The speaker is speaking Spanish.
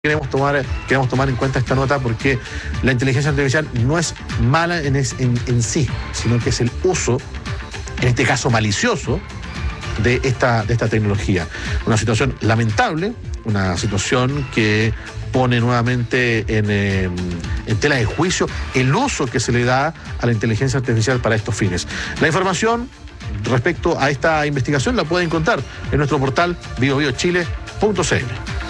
queremos tomar en cuenta esta nota porque la inteligencia artificial no es mala en sí, sino que es el uso, en este caso malicioso, de esta tecnología. Una situación lamentable, una situación que pone nuevamente en tela de juicio el uso que se le da a la inteligencia artificial para estos fines. La información respecto a esta investigación la pueden encontrar en nuestro portal biobiochile.cl.